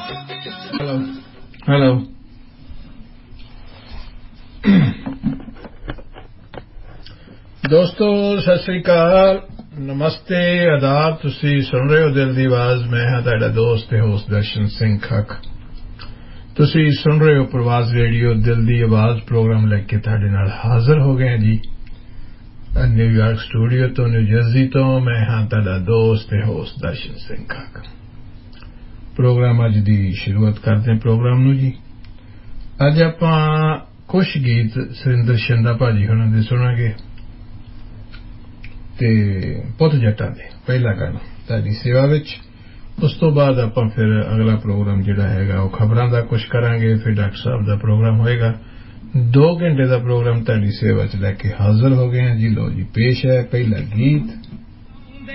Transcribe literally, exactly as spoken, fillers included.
Hello. Hello. ਦੋਸਤੋ ਸਤਿ ਸ੍ਰੀ ਅਕਾਲ ਨਮਸਤੇ ਆਦਾਬ ਤੁਸੀਂ ਸੁਣ ਰਹੇ ਹੋ ਦਿਲ ਦੀ ਆਵਾਜ਼ ਮੈਂ ਹਾਂ ਤੁਹਾਡਾ ਦੋਸਤ ਤੇ ਹੋਸਟ ਦਰਸ਼ਨ ਸਿੰਘ ਖੱਖ ਤੁਸੀਂ ਸੁਣ ਰਹੇ ਹੋ ਪ੍ਰਵਾਸ ਰੇਡੀਓ ਦਿਲ ਦੀ ਆਵਾਜ਼ ਪ੍ਰੋਗਰਾਮ ਲੈ ਕੇ ਤੁਹਾਡੇ ਨਾਲ ਹਾਜ਼ਰ ਹੋ ਗਏ ਜੀ ਨਿਊਯਾਰਕ ਸਟੂਡੀਓ ਤੋਂ ਨਿਊ ਜਰਸੀ ਤੋਂ ਮੈਂ ਹਾਂ ਤੁਹਾਡਾ ਦੋਸਤ ਤੇ ਹੋਸਟ ਦਰਸ਼ਨ ਸਿੰਘ ਖੱਖ ਪ੍ਰੋਗਰਾਮ ਅੱਜ ਦੀ ਸ਼ੁਰੂਆਤ ਕਰਦੇ ਹਾਂ ਪ੍ਰੋਗਰਾਮ ਨੂੰ ਜੀ ਅੱਜ ਆਪਾਂ ਕੁਝ ਗੀਤ ਸੁਰਿੰਦਰ ਸ਼ਿੰਦਾ ਭਾਜੀ ਹੁਣਾਂ ਦੇ ਸੁਣਾਂਗੇ ਤੇ ਪੁੱਤ ਜੱਟਾਂ ਦੇ ਪਹਿਲਾ ਗਾਣਾ ਤੁਹਾਡੀ ਸੇਵਾ ਵਿੱਚ ਉਸ ਤੋਂ ਬਾਅਦ ਆਪਾਂ ਫਿਰ ਅਗਲਾ ਪ੍ਰੋਗਰਾਮ ਜਿਹੜਾ ਹੈਗਾ ਉਹ ਖਬਰਾਂ ਦਾ ਕੁਝ ਕਰਾਂਗੇ ਫਿਰ ਡਾਕਟਰ ਸਾਹਿਬ ਦਾ ਪ੍ਰੋਗਰਾਮ ਹੋਏਗਾ ਦੋ ਘੰਟੇ ਦਾ ਪ੍ਰੋਗਰਾਮ ਤੁਹਾਡੀ ਸੇਵਾ 'ਚ ਲੈ ਕੇ ਹਾਜ਼ਰ ਹੋ ਗਏ ਹਾਂ ਜੀ ਲੋ ਜੀ ਪੇਸ਼ ਹੈ ਪਹਿਲਾ ਗੀਤ